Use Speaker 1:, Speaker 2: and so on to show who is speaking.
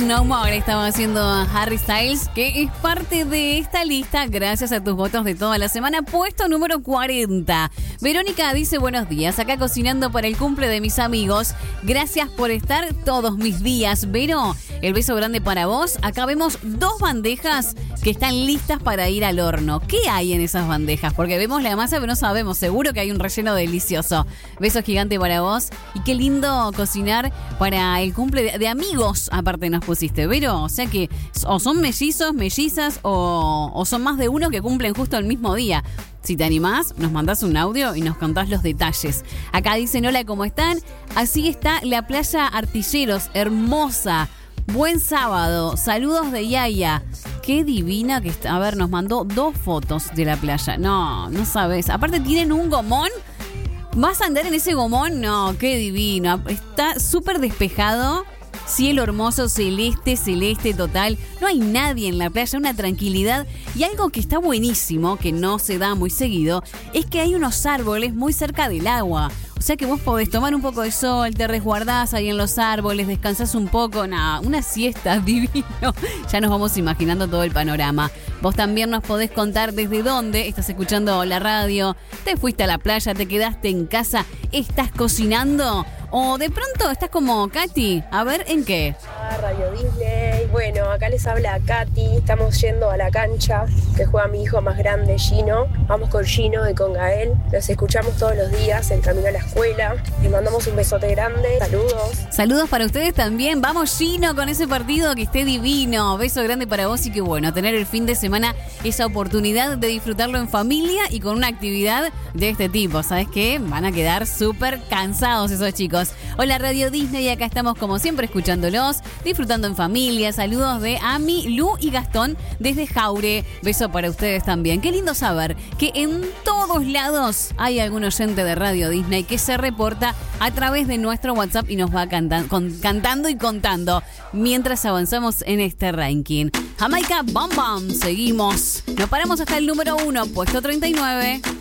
Speaker 1: No More estaba haciendo Harry Styles, que es parte de esta lista gracias a tus votos de toda la semana. Puesto número 40. Verónica dice: buenos días, acá cocinando para el cumple de mis amigos. Gracias por estar todos mis días. Vero, el beso grande para vos. Acá vemos 2 bandejas que están listas para ir al horno. ¿Qué hay en esas bandejas? Porque vemos la masa, pero no sabemos. Seguro que hay un relleno delicioso. Beso gigante para vos. Y qué lindo cocinar para el cumple de amigos. Aparte nos pusiste, Vero. O sea que o son mellizos, mellizas o son más de uno que cumplen justo el mismo día. Si te animás, nos mandás un audio y nos contás los detalles. Acá dicen: hola, ¿cómo están? Así está la playa Artilleros, hermosa. Buen sábado, saludos de Yaya. Qué divina que está. A ver, nos mandó 2 fotos de la playa. No sabes. Aparte tienen un gomón. ¿Vas a andar en ese gomón? No, qué divino. Está súper despejado. Cielo hermoso, celeste total. No hay nadie en la playa, una tranquilidad. Y algo que está buenísimo, que no se da muy seguido, es que hay unos árboles muy cerca del agua. O sea que vos podés tomar un poco de sol, te resguardás ahí en los árboles, descansás un poco. Nada, una siesta, divino. Ya nos vamos imaginando todo el panorama. Vos también nos podés contar desde dónde estás escuchando la radio. ¿Te fuiste a la playa? ¿Te quedaste en casa? ¿Estás cocinando? O de pronto estás como Katy. A ver, ¿en qué?
Speaker 2: Radio Disney. Bueno, acá les habla Katy. Estamos yendo a la cancha que juega mi hijo más grande, Gino. Vamos con Gino y con Gael. Los escuchamos todos los días en camino a la escuela. Les mandamos un besote grande. Saludos.
Speaker 1: Saludos para ustedes también. Vamos, Gino, con ese partido, que esté divino. Beso grande para vos y que bueno, tener el fin de semana esa oportunidad de disfrutarlo en familia y con una actividad de este tipo. ¿Sabes qué? Van a quedar súper cansados esos chicos. Hola, Radio Disney, acá estamos como siempre escuchándolos, disfrutando en familia. Saludos de Ami, Lu y Gastón desde Jaure. Beso para ustedes también. Qué lindo saber que en todos lados hay algún oyente de Radio Disney que se reporta a través de nuestro WhatsApp y nos va cantando y contando mientras avanzamos en este ranking. Jamaica Bam Bam, seguimos. Nos paramos hasta el número 1, puesto 39.